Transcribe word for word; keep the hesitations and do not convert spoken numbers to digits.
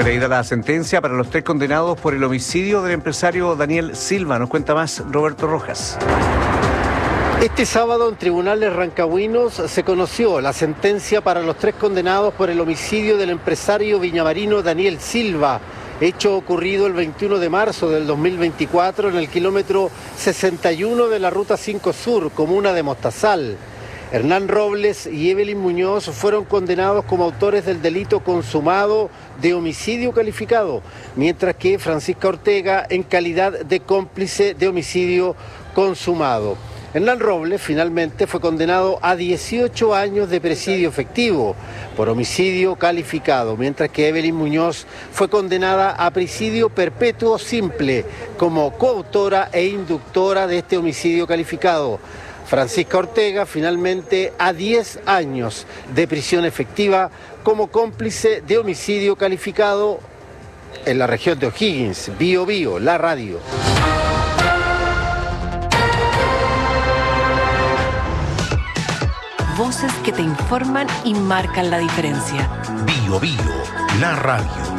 Fue leída la sentencia para los tres condenados por el homicidio del empresario Daniel Silva. Nos cuenta más Roberto Rojas. Este sábado en tribunales rancagüinos se conoció la sentencia para los tres condenados por el homicidio del empresario viñamarino Daniel Silva, hecho ocurrido el veintiuno de marzo del dos mil veinticuatro en el kilómetro sesenta y uno de la Ruta cinco Sur, comuna de Mostazal. Hernán Robles y Evelyn Muñoz fueron condenados como autores del delito consumado de homicidio calificado, mientras que Francisca Ortega en calidad de cómplice de homicidio consumado. Hernán Robles finalmente fue condenado a dieciocho años de presidio efectivo por homicidio calificado, mientras que Evelyn Muñoz fue condenada a presidio perpetuo simple como coautora e inductora de este homicidio calificado. Francisca Ortega finalmente a diez años de prisión efectiva como cómplice de homicidio calificado en la región de O'Higgins. Bío Bío, la radio. Voces que te informan y marcan la diferencia. Bío Bío, la radio.